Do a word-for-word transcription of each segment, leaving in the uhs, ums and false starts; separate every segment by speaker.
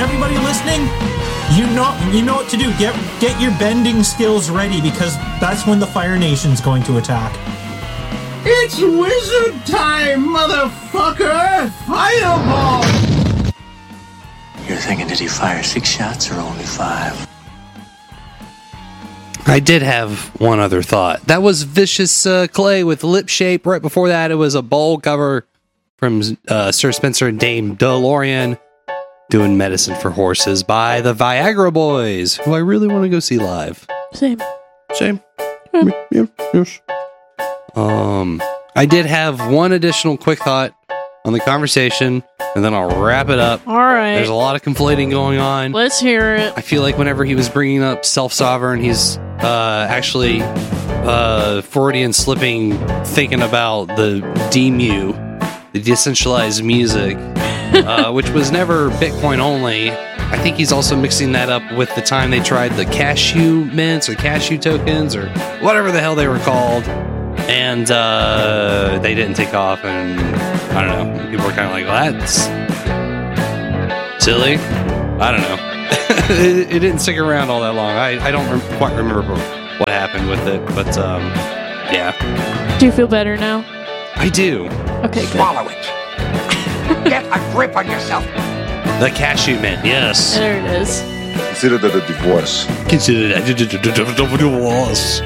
Speaker 1: everybody listening, you know you know what to do. Get get your bending skills ready, because that's when the Fire Nation's going to attack.
Speaker 2: It's wizard time, motherfucker! Fireball!
Speaker 3: You're thinking, did he fire six shots or only five?
Speaker 4: I did have one other thought. That was Vicious uh, Clay with Lip Shape. Right before that, it was a bowl cover from uh, Sir Spencer and Dame DeLorean doing Medicine for Horses by the Viagra Boys, who I really want to go see live.
Speaker 5: Same.
Speaker 4: Same. Yeah. Yeah, yes. Um, I did have one additional quick thought on the conversation, and then I'll wrap it up.
Speaker 5: All right.
Speaker 4: There's a lot of conflating going on.
Speaker 5: Let's hear it.
Speaker 4: I feel like whenever he was bringing up self-sovereign, he's uh, actually uh, Freudian slipping, thinking about the D M U, the decentralized music, uh, which was never Bitcoin only. I think he's also mixing that up with the time they tried the cashew mints or cashew tokens or whatever the hell they were called. And uh, they didn't take off, and I don't know. People were kind of like, well, that's silly. I don't know. it, it didn't stick around all that long. I, I don't re- quite remember what happened with it, but um, yeah.
Speaker 5: Do you feel better now?
Speaker 4: I do.
Speaker 5: Okay, good.
Speaker 6: Swallow it. Get a grip on yourself.
Speaker 4: The cashew mint, yes.
Speaker 5: There it is.
Speaker 7: Consider that a divorce.
Speaker 4: Consider that a divorce.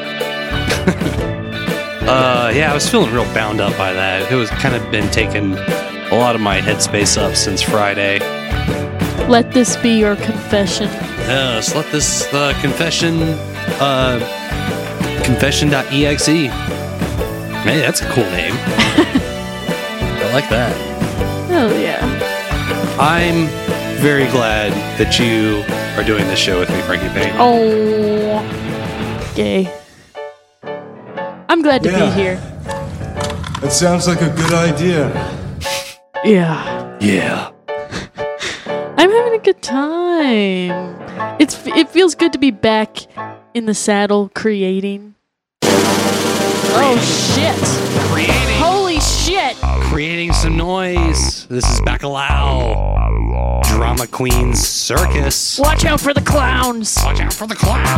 Speaker 4: Uh, yeah, I was feeling real bound up by that. It was kind of been taking a lot of my headspace up since Friday.
Speaker 5: Let this be your confession.
Speaker 4: Yes, let this uh, confession, uh, confession.exe. Hey, that's a cool name. I like that.
Speaker 5: Oh, yeah.
Speaker 4: I'm very glad that you are doing this show with me, Frankie Payne.
Speaker 5: Oh, gay. I'm glad to
Speaker 7: Yeah.
Speaker 5: be here.
Speaker 7: That sounds like a good idea.
Speaker 5: Yeah.
Speaker 4: Yeah.
Speaker 5: I'm having a good time. It's It feels good to be back in the saddle creating. Oh, shit.
Speaker 4: Creating.
Speaker 5: Holy shit.
Speaker 4: Creating some noise. This is Bacalao. Drama Queen's Circus.
Speaker 5: Watch out for the clowns.
Speaker 4: Watch out for the clowns.